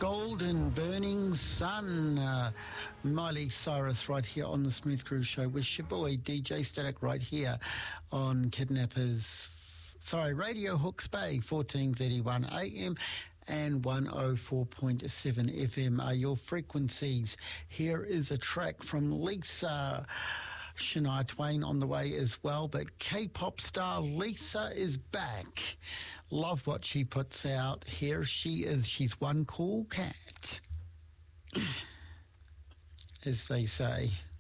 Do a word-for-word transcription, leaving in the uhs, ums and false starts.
Golden Burning Sun. Uh, Miley Cyrus right here on the Smooth Groove Show with your boy D J Static right here on Kidnappers, sorry, Radio Hawke's Bay, fourteen thirty-one A M and one oh four point seven F M are your frequencies. Here is a track from Lisa. Shania Twain on the way as well, but K-pop star Lisa is back. Love what she puts out. Here she is. She's one cool cat, as they say.